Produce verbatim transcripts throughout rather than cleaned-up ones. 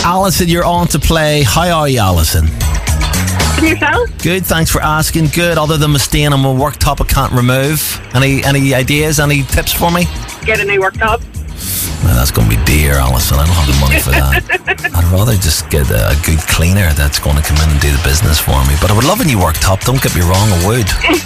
Alison, you're on to play. How are you, Alison? And yourself? Good, thanks for asking. Good, other than my stain on my worktop I can't remove. Any any ideas, any tips for me? Get a new worktop. Well, that's going to be dear, Alison. I don't have the money for that. I'd rather just get a, a good cleaner that's going to come in and do the business for me. But I would love a new worktop, don't get me wrong, I would.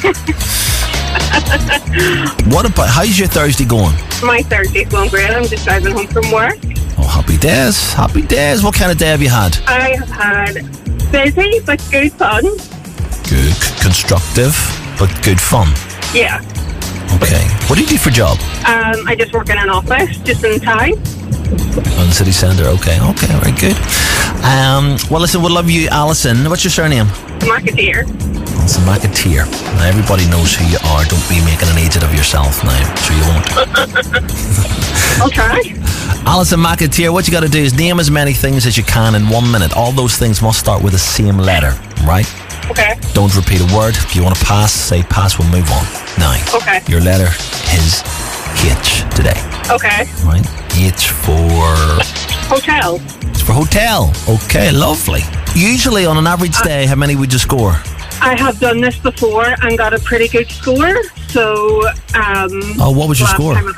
What about, how's your Thursday going? My Thursday's going great. I'm just driving home from work. Oh, happy days, happy days. What kind of day have you had? I have had busy but good fun. Good, constructive, but good fun. Yeah. Okay. What do you do for a job? Um, I just work in an office, just in town. On the city centre, okay, okay, very good. Um, well, listen, we'll love you, Alison. What's your surname? Marketeer. It's a Marketeer. Now, everybody knows who you are. Don't be making an idiot of yourself now. Sure you won't. I'll try. Alison Marketeer, what you got to do is name as many things as you can in one minute. All those things must start with the same letter, right? Okay. Don't repeat a word. If you want to pass, say pass, we'll move on. Now, okay. Your letter is H today. Okay. Right? H for... Hotel. It's for hotel. Okay, lovely. Usually on an average day, how many would you score? I have done this before and got a pretty good score. So, um... Oh, what was your score? Ten.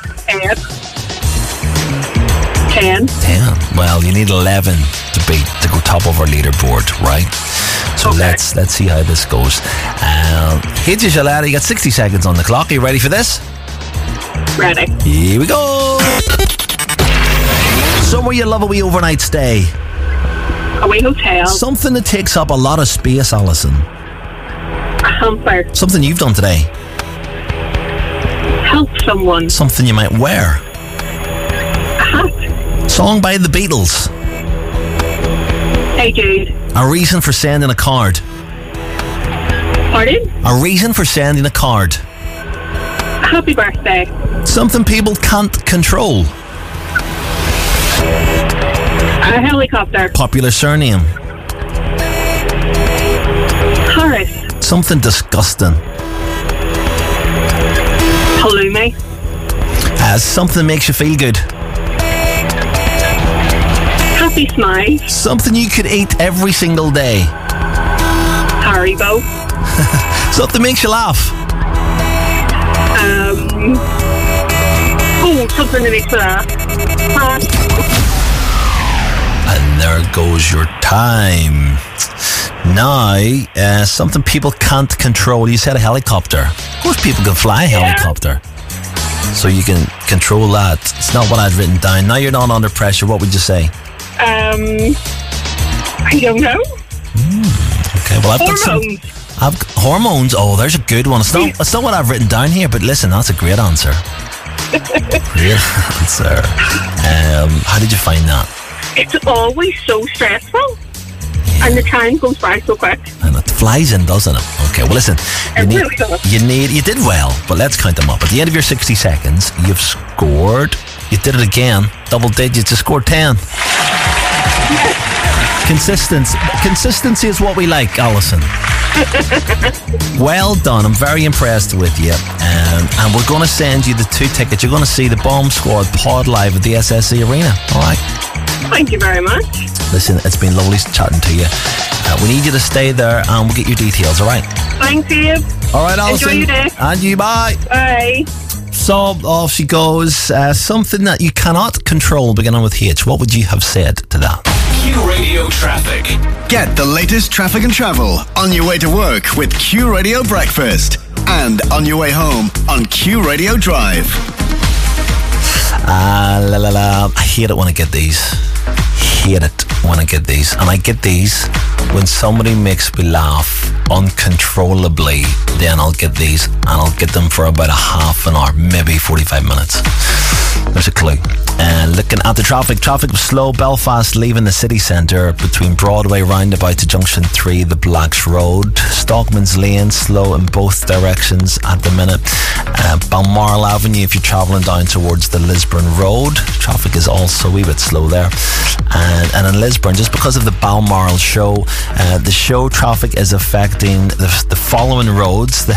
Ten. Ten. Well, you need eleven to beat, to go top of our leaderboard, right? So okay. let's let's see how this goes. Um, H is your letter. You got sixty seconds on the clock. Are you ready for this? Ready. Here we go. Somewhere you love a wee overnight stay. A wee hotel. Something that takes up a lot of space, Alison. A hamper. Something you've done today. Help someone. Something you might wear. A hat. Song by the Beatles. Hey Jude. A reason for sending a card. Pardon? A reason for sending a card. A happy birthday. Something people can't control. A helicopter. Popular surname. Harris. Something disgusting. Halloumi. Uh, something that makes you feel good. Happy smile. Something you could eat every single day. Haribo. Something makes you laugh. Um. Oh, something that makes me laugh. Uh, And there goes your time. Now, uh, something people can't control. You said a helicopter. Of course people can fly a helicopter. So you can control that. It's not what I'd written down. Now you're not under pressure. What would you say? Um. I don't know. Mm, okay, well I've got some... Hormones. I've got hormones. Oh, there's a good one. It's not, it's not what I've written down here, but listen, that's a great answer. Great answer. Um, how did you find that? It's always so stressful. And the time goes by so quick. And it flies in, doesn't it? Okay, well listen, you It need, really does. you need, you did well, but let's count them up. At the end of your sixty seconds, you've scored, you did it again, double digits, you scored ten. Consistency, consistency is what we like, Alison. Well done, I'm very impressed with you. Um, and we're going to send you the two tickets. You're going to see the Bomb Squad pod live at the S S E Arena, alright? Thank you very much. Listen, it's been lovely chatting to you. Uh, we need you to stay there and we'll get your details, alright? Thanks, Dave. Alright, Alison. Enjoy your day. And you, bye. Bye. So off she goes. Uh, something that you cannot control beginning with H. What would you have said to that? Q Radio Traffic. Get the latest traffic and travel on your way to work with Q Radio Breakfast and on your way home on Q Radio Drive. Ah, la la la. I hate it when I get these. Hate it when I get these. And I get these when somebody makes me laugh uncontrollably. Then I'll get these and I'll get them for about a half an hour, maybe forty-five minutes. There's a clue. Uh, looking at the traffic, traffic was slow. Belfast leaving the city centre between Broadway roundabout to Junction three, the Blacks Road. Stockman's Lane slow in both directions at the minute. Uh, Balmoral Avenue if you're travelling down towards the Lisburn Road. Traffic is also a wee bit slow there. And, and in Lisburn, just because of the Balmoral show, uh, the show traffic is affecting the, the following roads. The